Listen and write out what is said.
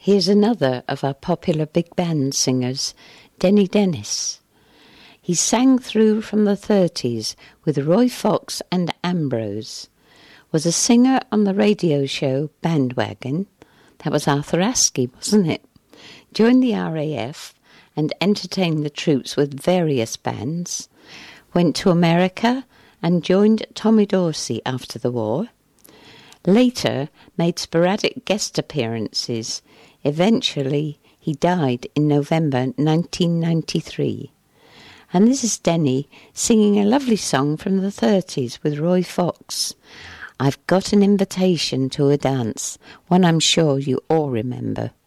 Here's another of our popular big band singers, Denny Dennis. He sang through from the 30s with Roy Fox and Ambrose, was a singer on the radio show Bandwagon. That was Arthur Askey, wasn't it? Joined the RAF and entertained the troops with various bands. Went to America and joined Tommy Dorsey after the war. Later made sporadic guest appearances. Eventually he died in November 1993. And this is Denny singing a lovely song from the 30s with Roy Fox. I've got an invitation to a dance, one I'm sure you all remember.